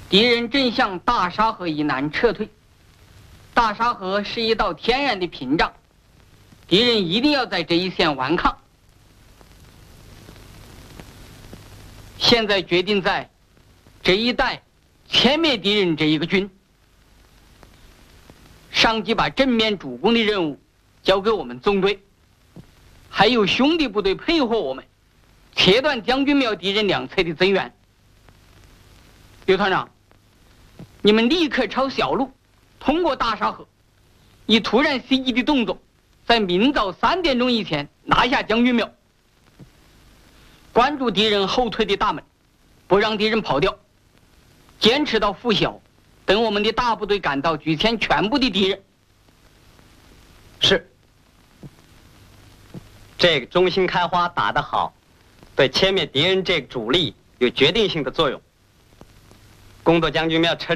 敌人正向大沙河以南撤退。大沙河是一道天然的屏障，敌人一定要在这一线顽抗。现在决定在这一带歼灭敌人这一个军。上级把正面主攻的任务交给我们纵队，还有兄弟部队配合我们，切断将军庙敌人两侧的增援。刘团长，你们立刻抄小路，通过大沙河，以突然袭击的动作，在明早3点钟以前拿下将军庙，关住敌人后退的大门，不让敌人跑掉，坚持到拂晓，等我们的大部队赶到，举歼全部的敌人。 是。这个中心开花打得好，对歼灭敌人这个主力有决定性的作用。攻夺将军庙撤